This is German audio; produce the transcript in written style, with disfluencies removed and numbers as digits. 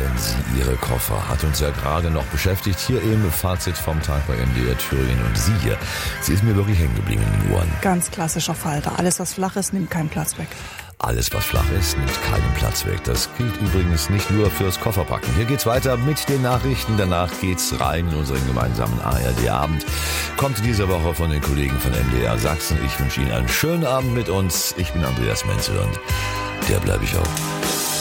wenn sie ihre Koffer. Hat uns ja gerade noch beschäftigt hier im Fazit vom Tag bei MDR Thüringen. Und sie ist mir wirklich hängen geblieben in den Ohren. Ganz klassischer Falter. Alles, was flach ist, nimmt keinen Platz weg. Alles, was flach ist, nimmt keinen Platz weg. Das gilt übrigens nicht nur fürs Kofferpacken. Hier geht's weiter mit den Nachrichten. Danach geht's rein in unseren gemeinsamen ARD-Abend. Kommt in dieser Woche von den Kollegen von MDR Sachsen. Ich wünsche Ihnen einen schönen Abend mit uns. Ich bin Andreas Menzel und der bleibe ich auch.